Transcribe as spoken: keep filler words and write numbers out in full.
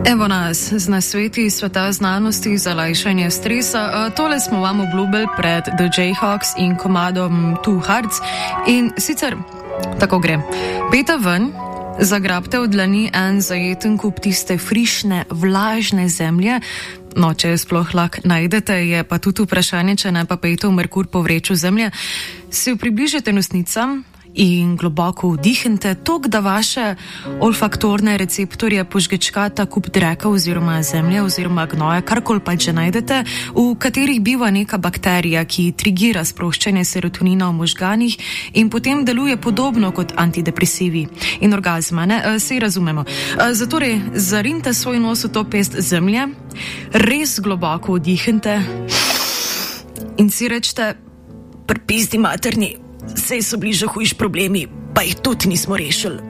Evo nas z nasveti sveta znanosti za lajšanje stresa. Tole smo vam obljubili pred The Jayhawks in komadom Two Hearts. In sicer tako gre. Peta ven, zagrabte v dlani en zajeten kup tiste frišne, vlažne zemlje. No, če sploh lahko najdete, je pa tudi vprašanje, če ne pa pejte v Merkur po vreču zemlje. Se jo približate nosnicam in globoko vdihnite, tok, da vaše olfaktorne receptorje požgečkata kup dreka oziroma zemlje oziroma gnoja, karkoli pa že najdete, v katerih biva neka bakterija, ki trigira sproščanje serotonina v možganih in potem deluje podobno kot antidepresivi in orgazma, ne? Sej razumemo. Zatorej, zarinte svoj nos v to pest zemlje, res globoko vdihnite in si rečete, prpizdi materni, sej so bili že hujši problemi, pa jih tudi nismo rešili.